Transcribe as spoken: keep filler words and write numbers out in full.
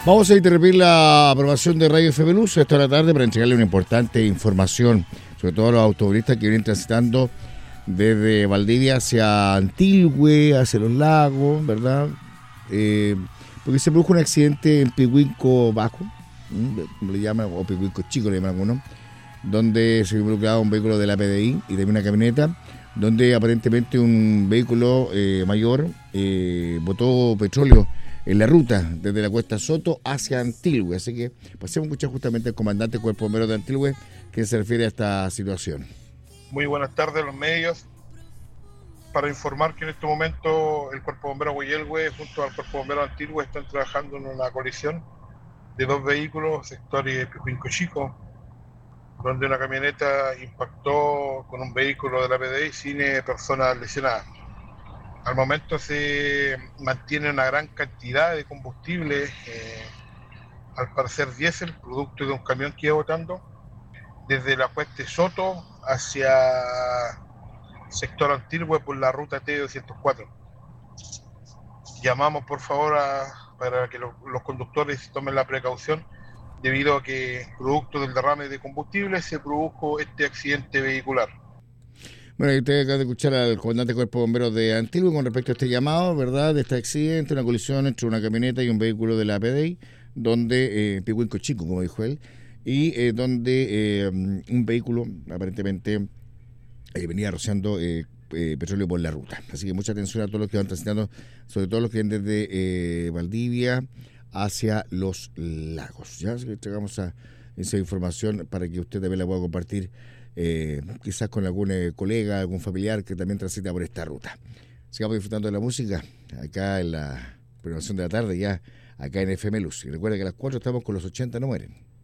Vamos a interrumpir la aprobación de Radio F M Luz esta hora tarde para entregarle una importante información, sobre todo a los automovilistas que vienen transitando desde Valdivia hacia Antilhue, hacia los lagos, ¿verdad? Eh, porque se produjo un accidente en Pihuinco Bajo, como le llaman, o Pihuinco Chico le llaman algunos, donde se involucraba un vehículo de la P D I y también una camioneta, donde aparentemente un vehículo eh, mayor eh, botó petróleo en la ruta desde la Cuesta Soto hacia Antilhue. Así que pasemos a escuchar justamente al comandante del Cuerpo Bombero de Antilhue, que se refiere a esta situación. Muy buenas tardes a los medios. Para informar que en este momento el Cuerpo Bombero Hueyelgue junto al Cuerpo Bombero de Antilhue están trabajando en una colisión de dos vehículos, sector de Pihuinco Chico, donde una camioneta impactó con un vehículo de la P D I sin personas lesionadas. Al momento se mantiene una gran cantidad de combustible, eh, al parecer diésel, producto de un camión que iba botando desde la Cuesta Soto hacia sector Antilhue por la ruta T doscientos cuatro. Llamamos por favor a, para que lo, los conductores tomen la precaución, debido a que producto del derrame de combustible se produjo este accidente vehicular. Bueno, y usted acaba de escuchar al comandante del Cuerpo Bombero de Antilhue con respecto a este llamado, ¿verdad? De este accidente, una colisión entre una camioneta y un vehículo de la P D I, donde, eh, Pihuinco Chico, como dijo él, y eh, donde eh, un vehículo aparentemente eh, venía rociando eh, eh, petróleo por la ruta. Así que mucha atención a todos los que van transitando, sobre todo los que vienen desde eh, Valdivia hacia los lagos. Ya, así que entregamos a esa información para que usted también la pueda compartir, eh, quizás con algún eh, colega, algún familiar que también transita por esta ruta. Sigamos disfrutando de la música acá en la programación de la tarde, ya acá en F M Luz. Y recuerda que a las cuatro estamos con los ochenta no mueren.